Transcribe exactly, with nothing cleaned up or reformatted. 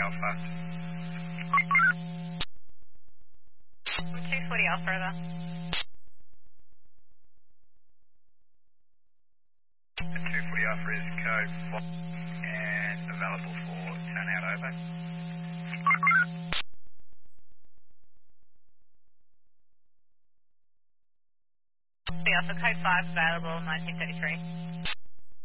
Alpha. two forty Alpha, over. two forty Alpha is code four and available for turnout over. The Alpha, code five available, nineteen thirty-three.